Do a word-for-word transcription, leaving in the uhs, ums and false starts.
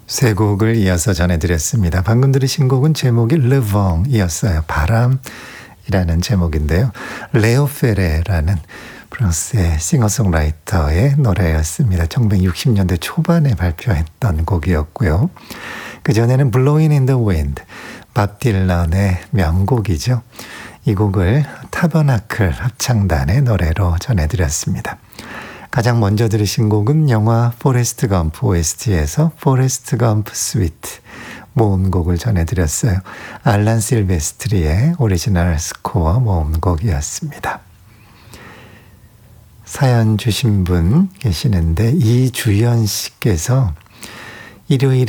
세 곡을 이어서 전해드렸습니다. 방금 들으신 곡은 제목이 르봉이었어요. 바람이라는 제목인데요. 레오 페레라는 프랑스의 싱어송라이터의 노래였습니다. 천구백육십 년대 초반에 발표했던 곡이었고요. 그전에는 Blowing in the Wind, 밥 딜런의 명곡이죠. 이 곡을 타버나클 합창단의 노래로 전해드렸습니다. 가장 먼저 들으신 곡은 영화 포레스트 검프 오에스티에서 포레스트 검프 스위트 모음곡을 전해드렸어요. 알란 실베스트리의 오리지널 스코어 모음곡이었습니다. 사연 주신 분 계시는데 이주연 씨께서 일요일